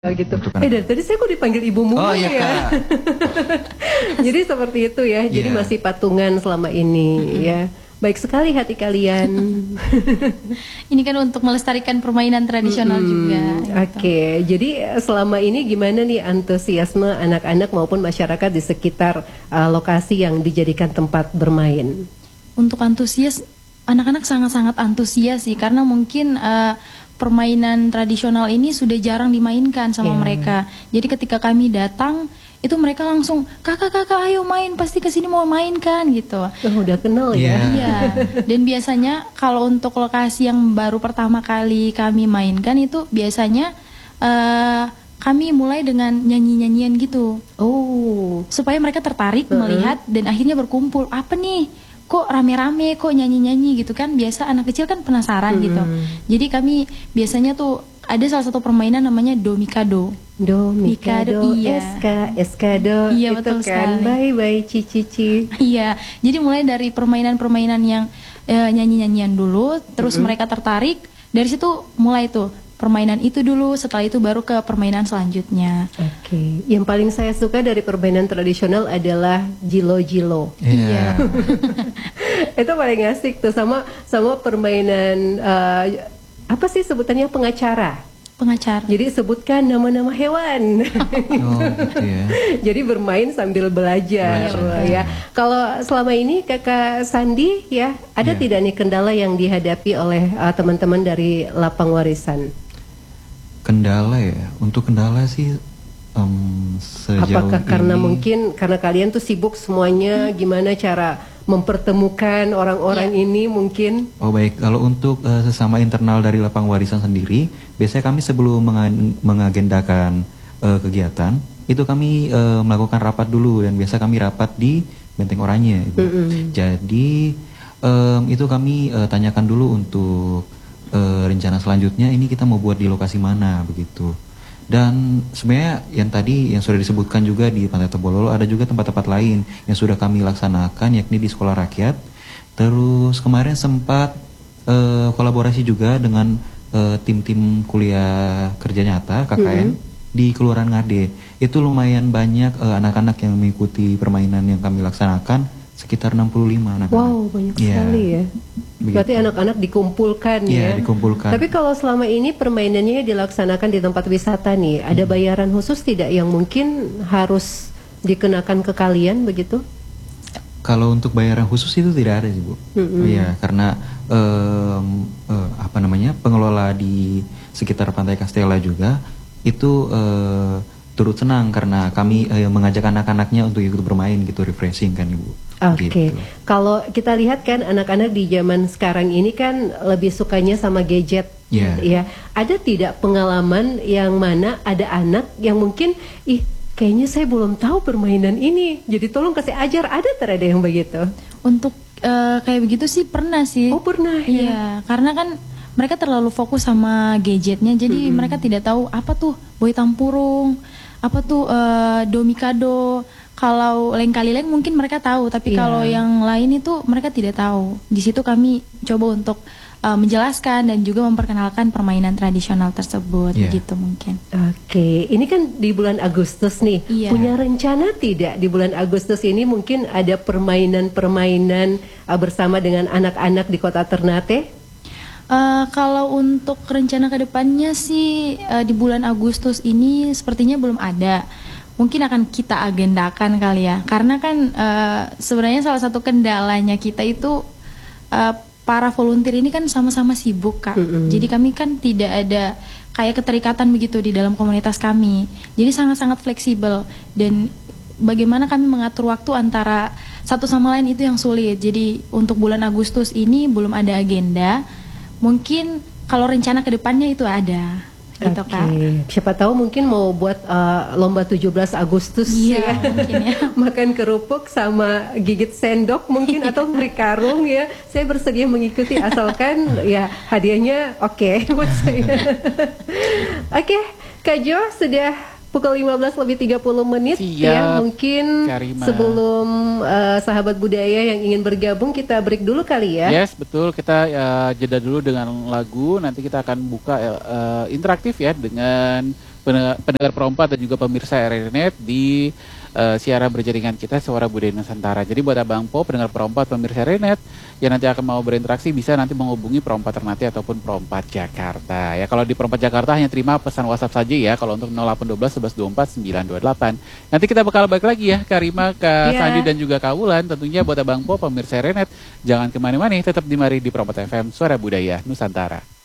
gitu. Untuk Dari tadi saya kok dipanggil ibu mulu iya, ya. Jadi seperti itu ya. Jadi masih patungan selama ini ya. Baik sekali hati kalian. Ini kan untuk melestarikan permainan tradisional juga. Oke, jadi selama ini gimana nih antusiasme anak-anak maupun masyarakat di sekitar lokasi yang dijadikan tempat bermain? Untuk antusias, anak-anak sangat-sangat antusias sih, karena mungkin permainan tradisional ini sudah jarang dimainkan sama mereka. Jadi ketika kami datang, itu mereka langsung kakak ayo main, pasti kesini mau main kan gitu. Udah kenal ya. Iya. Dan biasanya kalau untuk lokasi yang baru pertama kali kami mainkan itu biasanya kami mulai dengan nyanyi-nyanyian gitu. Oh, supaya mereka tertarik melihat dan akhirnya berkumpul. Apa nih? Kok rame-rame, kok nyanyi-nyanyi gitu kan. Biasa anak kecil kan penasaran gitu. Jadi kami biasanya tuh ada salah satu permainan namanya Domikado. Domikado, iya. Eskado, Iya, itu betul kan. sekali. Bye cici. Iya, jadi mulai dari permainan-permainan yang nyanyi-nyanyian dulu, terus mereka tertarik. Dari situ mulai tuh permainan itu dulu, setelah itu baru ke permainan selanjutnya. Oke, yang paling saya suka dari permainan tradisional adalah jilo-jilo. Iya. Itu paling asik tuh sama permainan apa sih sebutannya pengacara. Jadi sebutkan nama-nama hewan. Oh, gitu ya. Jadi bermain sambil belajar ya. Kalau selama ini Kakak Sandi ya, ada tidak nih kendala yang dihadapi oleh teman-teman dari Lapang Warisan? Kendala ya, untuk kendala sih sejauh Apakah karena ini, mungkin karena kalian tuh sibuk semuanya, gimana cara mempertemukan orang-orang ini mungkin? Oh baik, kalau untuk sesama internal dari Lapang Warisan sendiri, biasanya kami sebelum mengagendakan kegiatan, itu kami melakukan rapat dulu, dan biasa kami rapat di Benteng Oranye. Jadi itu kami tanyakan dulu untuk rencana selanjutnya ini kita mau buat di lokasi mana begitu. Dan sebenarnya yang sudah disebutkan juga di Pantai Tobololo, ada juga tempat-tempat lain yang sudah kami laksanakan, yakni di sekolah rakyat. Terus kemarin sempat kolaborasi juga dengan tim-tim kuliah kerja nyata KKN di Kelurahan Ngade. Itu lumayan banyak anak-anak yang mengikuti permainan yang kami laksanakan, sekitar 65 anak-anak. Wow, banyak sekali ya. Berarti anak-anak dikumpulkan ya. Iya, dikumpulkan. Tapi kalau selama ini permainannya dilaksanakan di tempat wisata nih, ada bayaran khusus tidak yang mungkin harus dikenakan ke kalian begitu? Kalau untuk bayaran khusus itu tidak ada sih Bu. Iya, karena pengelola di sekitar Pantai Kastela juga itu turut senang karena kami mengajak anak-anaknya untuk ikut bermain gitu, refreshing kan Ibu. Oke, Gitu. kalau kita lihat kan anak-anak di zaman sekarang ini kan lebih sukanya sama gadget, ya. Ada tidak pengalaman yang mana ada anak yang mungkin, kayaknya saya belum tahu permainan ini, jadi tolong kasih ajar, ada yang begitu? Untuk kayak begitu sih pernah sih. Oh pernah ya? Iya, karena kan mereka terlalu fokus sama gadgetnya, jadi mereka tidak tahu apa tuh boy tampurung, apa tuh domikado. Kalau leng-kali-leng mungkin mereka tahu, tapi kalau yang lain itu mereka tidak tahu. Di situ kami coba untuk menjelaskan dan juga memperkenalkan permainan tradisional tersebut, gitu mungkin. Oke, ini kan di bulan Agustus nih. Punya rencana tidak di bulan Agustus ini mungkin ada permainan-permainan bersama dengan anak-anak di Kota Ternate? Kalau untuk rencana kedepannya sih di bulan Agustus ini sepertinya belum ada. Mungkin akan kita agendakan kali ya, karena kan sebenarnya salah satu kendalanya kita itu para volunteer ini kan sama-sama sibuk Kak. Jadi kami kan tidak ada kayak keterikatan begitu di dalam komunitas kami. Jadi sangat-sangat fleksibel, dan bagaimana kami mengatur waktu antara satu sama lain itu yang sulit. Jadi untuk bulan Agustus ini belum ada agenda. Mungkin kalau rencana kedepannya itu ada. Gitu, Kak. Siapa tahu mungkin mau buat lomba 17 Agustus ya. Mungkin ya. Makan kerupuk sama gigit sendok mungkin atau beri karung ya. Saya bersedia mengikuti asalkan ya hadiahnya oke buat saya. Oke, Kak Jo sudah pukul 15:30 ya. Mungkin Karima. Sebelum sahabat budaya yang ingin bergabung kita break dulu kali ya. Yes, betul. Kita jeda dulu dengan lagu. Nanti kita akan buka interaktif ya dengan pendengar Pro4 dan juga pemirsa RRNet di siaran berjaringan kita Suara Budaya Nusantara. Jadi buat Abang Po, pendengar Pro4, pemirsa RRNet yang nanti akan mau berinteraksi bisa nanti menghubungi Pro4 Ternate ataupun Pro4 Jakarta. Ya kalau di Pro4 Jakarta hanya terima pesan WhatsApp saja ya. Kalau untuk 0812 1124 928. Nanti kita bakal balik lagi ya Karima, Kak Sandi dan juga Kak Wulan. Tentunya buat Abang Po, pemirsa RRNet jangan kemana-mana, tetap di mari di Pro4 FM Suara Budaya Nusantara.